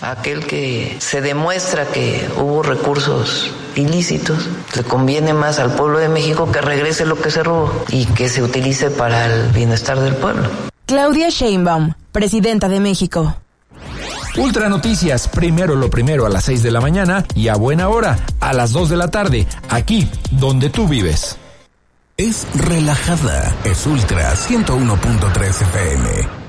aquel que se demuestra que hubo recursos ilícitos, le conviene más al pueblo de México que regrese lo que se robó y que se utilice para el bienestar del pueblo. Claudia Sheinbaum, presidenta de México. Ultra Noticias, primero lo primero a las 6 de la mañana y a buena hora, a las 2 de la tarde, aquí donde tú vives. Es relajada, es Ultra 101.3 FM.